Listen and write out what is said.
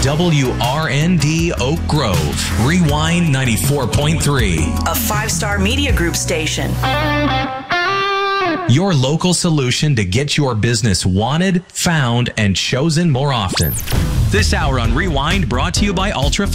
WRND Oak Grove, Rewind 94.3. A 5-star media group station. Your local solution to get your business wanted, found, and chosen more often. This hour on Rewind brought to you by Ultra